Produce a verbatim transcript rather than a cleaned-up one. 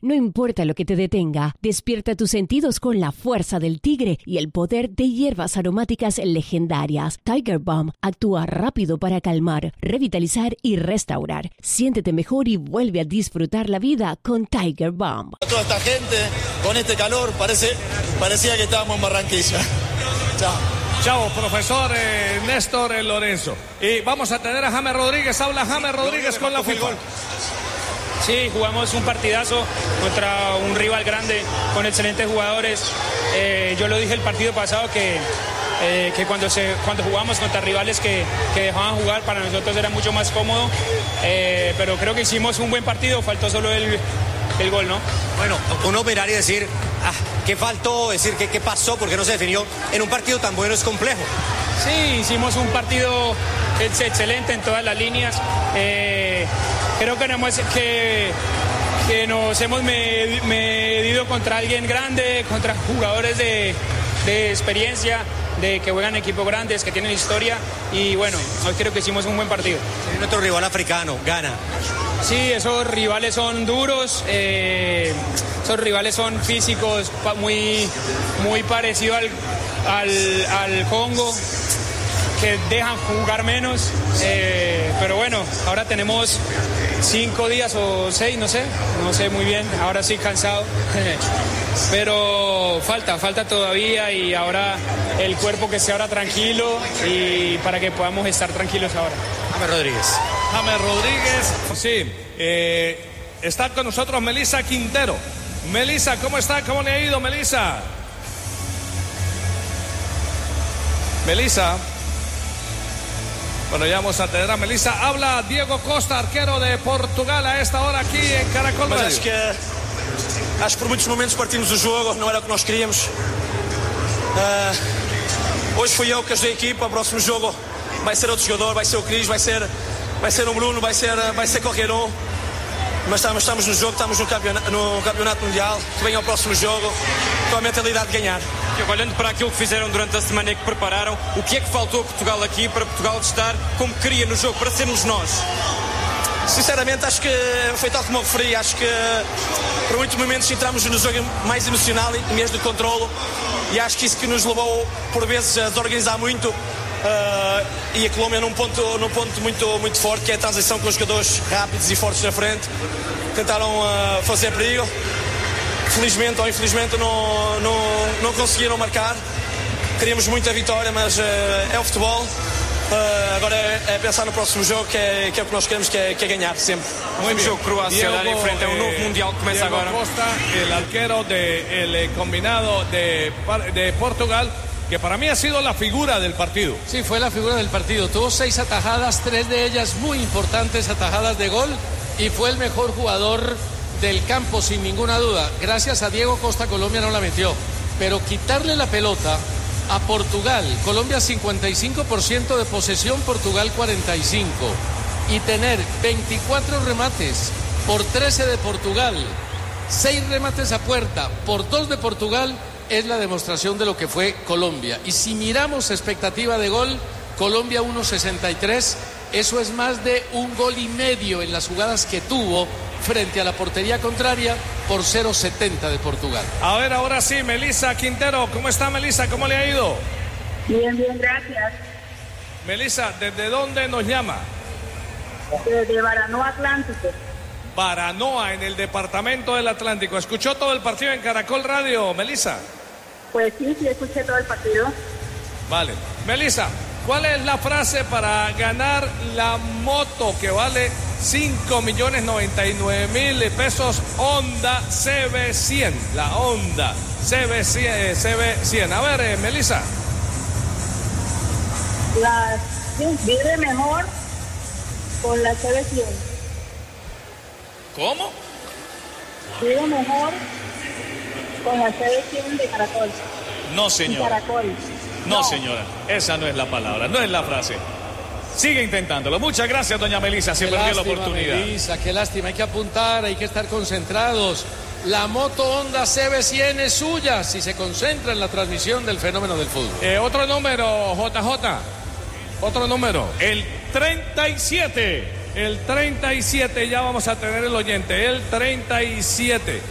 No importa lo que te detenga, despierta tus sentidos con la fuerza del tigre y el poder de hierbas aromáticas legendarias. Tiger Balm actúa rápido para calmar, revitalizar y restaurar. Siéntete mejor y vuelve a disfrutar la vida con Tiger Balm. Toda esta gente, con este calor, parece, parecía que estábamos en Barranquilla. Chao. Chao, profesor eh, Néstor eh, Lorenzo. Y vamos a tener a James Rodríguez. Habla James Rodríguez con la FIFA. Sí, jugamos un partidazo contra un rival grande, con excelentes jugadores. Eh, yo lo dije el partido pasado que, eh, que cuando, se, cuando jugamos contra rivales que, que dejaban jugar, para nosotros era mucho más cómodo. Eh, pero creo que hicimos un buen partido, faltó solo el, el gol, ¿no? Bueno, uno mirar y decir, ah, ¿qué faltó? Decir, ¿qué, qué pasó? ¿Por qué no se definió? En un partido tan bueno es complejo. Sí, hicimos un partido excelente en todas las líneas. Eh, creo que, no hemos, que, que nos hemos medido contra alguien grande, contra jugadores de, de experiencia, de que juegan equipos grandes, que tienen historia. Y bueno, hoy creo que hicimos un buen partido. Es nuestro rival africano, Ghana. Sí, esos rivales son duros, eh, esos rivales son físicos, muy, muy parecidos al, al, al Congo, que dejan jugar menos, eh, pero bueno, ahora tenemos cinco días o seis, no sé, no sé muy bien, ahora sí cansado, pero falta, falta todavía y ahora el cuerpo que esté ahora tranquilo y para que podamos estar tranquilos ahora. James Rodríguez. James Rodríguez, sí, eh, está con nosotros Melissa Quintero. Melissa, ¿cómo está? ¿Cómo le ha ido, Melissa? Melissa. Bueno, ya vamos a tener a Melissa. Habla Diego Costa, arquero de Portugal, a esta hora aquí en Caracol Mas Radio. acho que, acho que por muitos momentos partimos o jogo, não era o que nós queríamos. Uh, hoje fui eu que ajudei a equipa, o próximo jogo vai ser outro jogador, vai ser o Cris, vai ser, vai ser o Bruno, vai ser, vai ser qualquer um. Mas estamos, estamos no jogo, estamos no campeonato, no campeonato mundial, que venha o próximo jogo, com a mentalidade de ganhar. Olhando para aquilo que fizeram durante a semana e que prepararam, o que é que faltou a Portugal aqui para Portugal estar como queria no jogo, para sermos nós? Sinceramente, acho que foi tal como eu referi, acho que por muitos momentos entramos no jogo mais emocional em vez de controlo e acho que isso que nos levou por vezes a desorganizar muito uh, e a Colômbia num ponto, num ponto muito, muito forte, que é a transição com os jogadores rápidos e fortes na frente, tentaram uh, fazer perigo. Felizmente ou infelizmente não, não, não conseguiram marcar. Queríamos muita vitória, mas uh, é o futebol. Uh, agora é, é pensar no próximo jogo, que é, que é o que nós queremos, que é, que é ganhar sempre. Buen jogo, Croácia, dar em frente a um novo mundial que começa Diego agora. Costa, el arquero del de, combinado de, de Portugal, que para mí ha sido la figura del partido. Sí, fue la figura del partido. Tuvo seis atajadas, tres de ellas muy importantes atajadas de gol y fue el mejor jugador del campo sin ninguna duda. Gracias a Diego Costa Colombia no la metió, pero quitarle la pelota a Portugal, Colombia cincuenta y cinco por ciento de posesión, Portugal cuarenta y cinco, y tener veinticuatro remates por trece de Portugal, seis remates a puerta por dos de Portugal, es la demostración de lo que fue Colombia. Y si miramos expectativa de gol, Colombia uno sesenta y tres, eso es más de un gol y medio en las jugadas que tuvo frente a la portería contraria por cero setenta de Portugal. A ver, ahora sí, Melissa Quintero. ¿Cómo está, Melissa? ¿Cómo le ha ido? Bien, bien, gracias. Melissa, ¿desde dónde nos llama? Desde Baranoa Atlántico. Baranoa, en el departamento del Atlántico. ¿Escuchó todo el partido en Caracol Radio, Melissa? Pues sí, sí, escuché todo el partido. Vale. Melissa, ¿cuál es la frase para ganar la moto que vale cinco millones noventa y nueve mil pesos Honda C B cien? La Honda C B cien. C B cien. A ver, eh, Melissa. La, sí, vive mejor con la C B cien. ¿Cómo? Vive mejor con la C B cien de Caracol. No, Y señora. Caracol. No, señora. Esa no es la palabra, no es la frase. Sigue intentándolo. Muchas gracias, doña Melissa. Se Qué perdió la lástima, oportunidad. Melissa, qué lástima. Hay que apuntar, hay que estar concentrados. La moto Honda C B cien es suya si se concentra en la transmisión del fenómeno del fútbol. Eh, otro número, J J. Otro número. El treinta y siete. El treinta y siete. Ya vamos a tener el oyente. El treinta y siete.